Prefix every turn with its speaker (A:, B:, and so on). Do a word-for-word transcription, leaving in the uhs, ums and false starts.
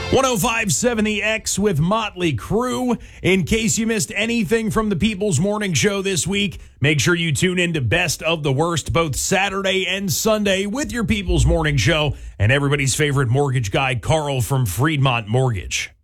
A: one oh five point seven The X with Motley Crue. In case you missed anything from the People's Morning Show this week, make sure you tune in to Best of the Worst both Saturday and Sunday with your People's Morning Show and everybody's favorite mortgage guy, Carl from Freedmont Mortgage.